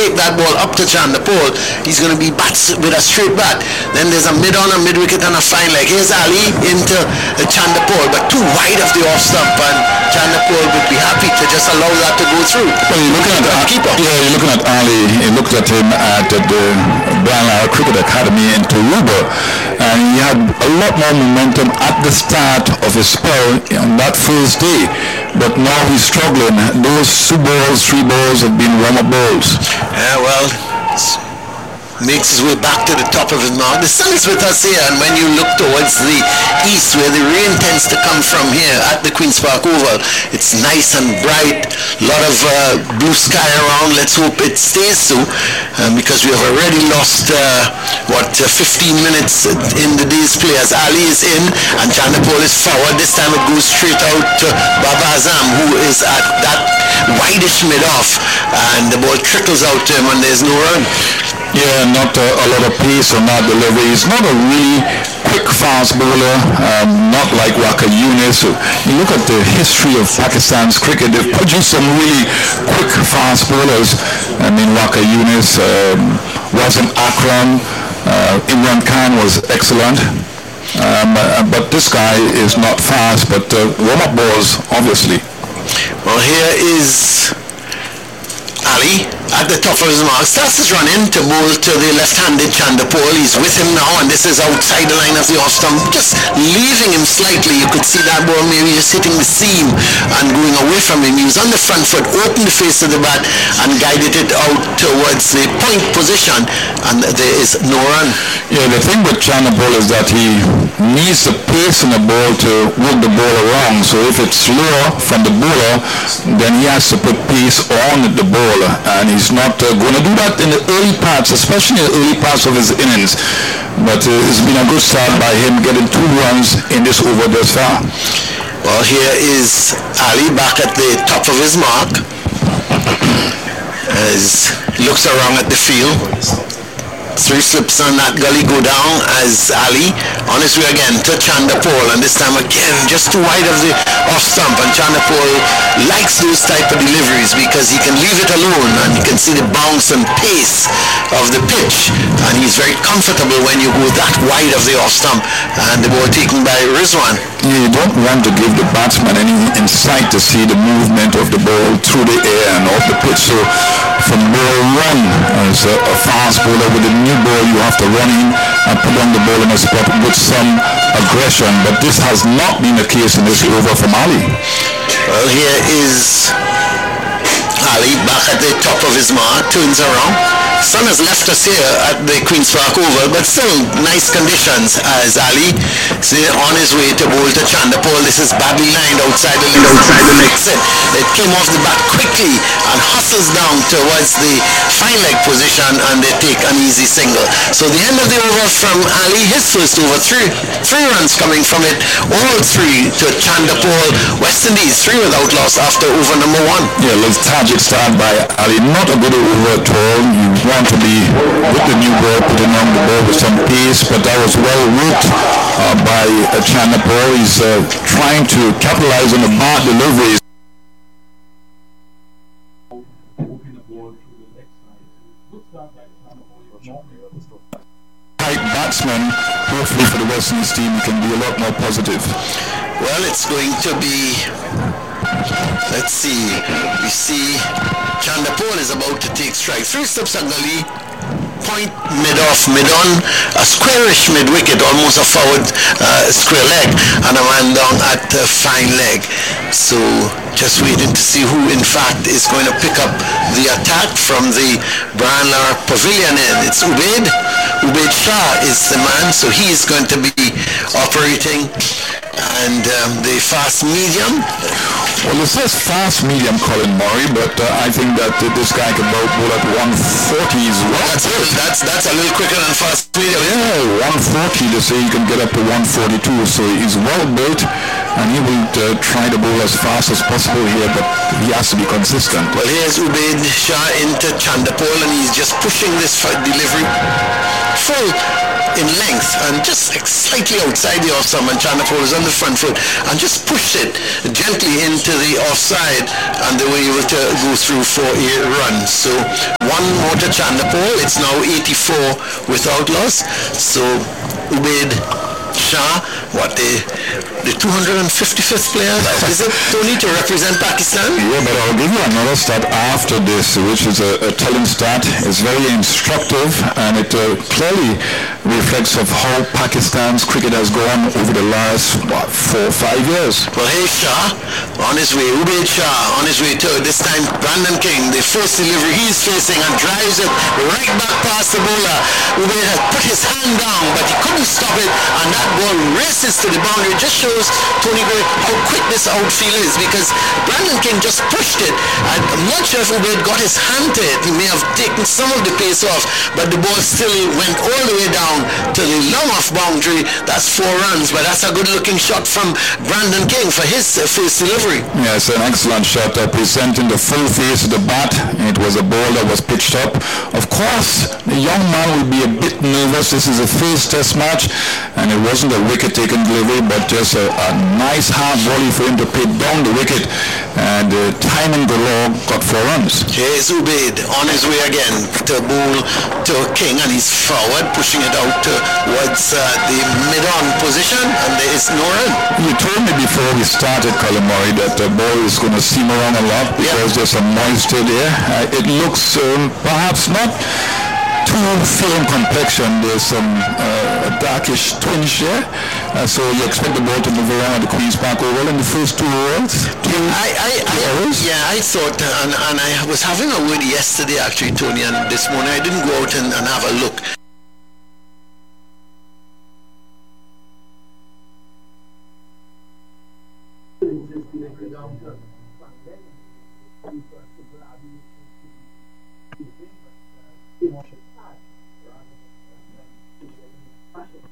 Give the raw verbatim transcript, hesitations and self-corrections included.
take that ball up to Chandapol, he's going to be bats with a straight bat. Then there's a mid-on, a mid-wicket, and a fine leg. Here's Ali into uh, Chandapol, but too wide of the off stump, and Chandapol would be happy to just allow that to go through. Well, you're looking at the keeper. Yeah, you're looking at Ali. You looked at him at the Brian Lara Cricket Academy in Tarouba, and he had a lot more momentum at the start of his spell on that first day. But now he's struggling. Those two balls, three balls have been warm-up balls. Yeah, well, makes his way back to the top of his mark. The sun is with us here, and when you look towards the east, where the rain tends to come from here at the Queen's Park Oval, it's nice and bright, a lot of uh, blue sky around. Let's hope it stays so, um, because we have already lost, uh, what, uh, fifteen minutes in the day's play, as Ali is in, and Chandapol is forward. This time it goes straight out to Baba Azam, who is at that wideish mid-off, and the ball trickles out to him, and there's no run. Yeah, not a, a lot of pace on that delivery. He's not a really quick fast bowler, um, not like Waqar Younis. So you look at the history of Pakistan's cricket, they've produced some really quick fast bowlers. I mean, Waqar Younis, um, Wasim Akram, uh, Imran Khan was excellent. Um, uh, but this guy is not fast, but uh, warm-up balls, obviously. Well, here is Ali at the top of his mark, starts his run in to bowl to the left-handed Chandapol. He's with him now, and this is outside the line of the off-stump, just leaving him slightly. You could see that ball maybe just hitting the seam and going away from him. He was on the front foot, opened the face of the bat, and guided it out towards the point position, and there is no run. Yeah, the thing with Chandapol is that he needs the pace in the ball to work the ball around. So if it's slower from the bowler, then he has to put pace on the bowler, and he's not uh, going to do that in the early parts, especially in the early parts of his innings. But uh, it's been a good start by him getting two runs in this over thus far. Well, here is Ali back at the top of his mark as he looks around at the field. Three slips on that gully go down as Ali on his way again to Chandapol, and this time again just too wide of the off stump, and Chandapol likes those type of deliveries because he can leave it alone and you can see the bounce and pace of the pitch, and he's very comfortable when you go that wide of the off stump, and the ball taken by Rizwan. You don't want to give the batsman any insight to see the movement of the ball through the air and off the pitch. So from ball one, as a, a fast bowler with a new ball, you have to run in and put on the ball in a spot with some aggression. But this has not been the case in this over from Ali. Well, here is Ali back at the top of his mark, turns around. Sun has left us here at the Queen's Park Oval, but still nice conditions as Ali is on his way to bowl to Chandapol. This is badly lined outside the leg. Outside the leg. It came off the bat quickly and hustles down towards the fine leg position, and they take an easy single. So the end of the over from Ali, his first over, three three runs coming from it, all three to Chandapol. West Indies three without loss after over number one. Yeah, lethargic start by Ali, not a good over at all. You want to be with the new ball, putting on the ball with some pace, but that was well worked uh, by uh, Chandapol. He's uh, trying to capitalize on the bad deliveries. Tight batsman, hopefully for the West Indies team, can be a lot more positive. Well, it's going to be, let's see, we see Chandapol is about to take strike. Three steps at gully, point mid-off, mid-on, a squarish mid-wicket, almost a forward uh, square leg, and a man down at a fine leg. So just waiting to see who in fact is going to pick up the attack from the Brian Lara Pavilion end. It's Ubaid. Ubaid Shah is the man, so he's going to be operating. And um, the fast medium. Well, it says fast medium, Colin Murray, but uh, I think that uh, this guy can bowl, bowl at one forty as well. That's, a little, that's, that's a little quicker than fast medium. Yeah, one forty, they say he can get up to one forty-two, so he's well built, and he will uh, try to bowl as fast as possible here, but he has to be consistent. Well, here's Ubaid Shah into Chandapol, and he's just pushing this delivery full in length and just slightly outside the off-stump, and Chandapol is on the front foot and just pushed it gently into the offside, and they were able to go through for a run. So one out to Chandapur. It's now eighty-four without loss. So Ubaid Shah, what the the two hundred fifty-fifth player, is it, Tony, to represent Pakistan? Yeah, but I'll give you another stat after this, which is a, a telling stat. It's very instructive, and it uh, clearly reflects of how Pakistan's cricket has gone over the last, what, four or five years. Well, hey, Shah, on his way, Ubaid Shah, on his way to, this time, Brandon King, the first delivery he's facing, and drives it right back past the bowler. Ubaid had put his hand down, but he couldn't stop it, and that ball races to the boundary. It just shows, Tony Gray, how quick this outfield is, because Brandon King just pushed it. I'm not sure if Ubaid got his hand to it. He may have taken some of the pace off, but the ball still went all the way down to the long-off boundary. That's four runs, but that's a good-looking shot from Brandon King for his uh, first delivery. Yes, an excellent shot, uh, presenting the full face of the bat. It was a ball that was pitched up. Of course, the young man will be a bit nervous. This is a first test match, and it wasn't a wicket-taking delivery, but just a, a nice hard volley for him to put down the wicket, and uh, timing the law got four runs. Here's Ubaid on his way again to bowl to King, and he's forward, pushing it out towards uh, the mid-on position, and there is no run. You told me before we started, Colin Murray, that the ball is going to seam around a lot because yeah. there's some moisture there. Uh, it looks um, perhaps not too film complexion. There's some uh, darkish twinge there. Uh, so you expect the ball to move around the Queen's Park Oval in the first two overs? Two, I, I, two I, hours? Yeah, I thought, and, and I was having a word yesterday actually, Tony, and this morning I didn't go out and, and have a look.